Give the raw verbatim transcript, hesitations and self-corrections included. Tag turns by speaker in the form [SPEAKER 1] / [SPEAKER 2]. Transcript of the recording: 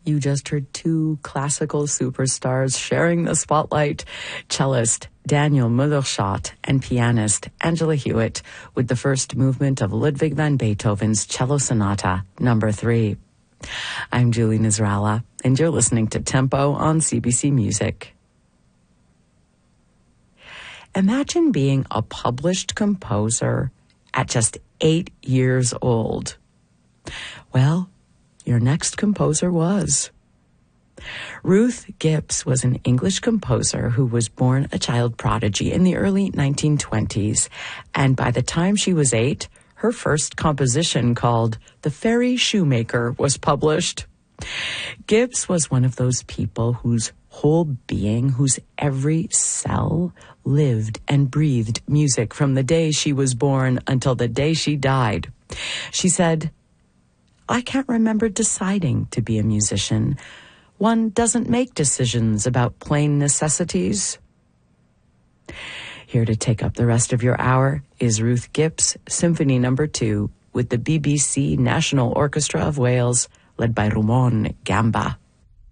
[SPEAKER 1] You just heard two classical superstars sharing the spotlight, cellist Daniel Mullerschott and pianist Angela Hewitt, with the first movement of Ludwig van Beethoven's Cello Sonata number three. I'm Julie Nizralla, and you're listening to Tempo on C B C Music. Imagine being a published composer at just eight years old. Well, your next composer was. Ruth Gibbs was an English composer who was born a child prodigy in the early nineteen twenties, and by the time she was eight, her first composition called The Fairy Shoemaker was published. Gibbs was one of those people whose whole being, whose every cell lived and breathed music from the day she was born until the day she died. She said, "I can't remember deciding to be a musician. One doesn't make decisions about plain necessities." Here to take up the rest of your hour is Ruth Gibbs, Symphony Number Two, with the B B C National Orchestra of Wales, led by Ramon Gamba.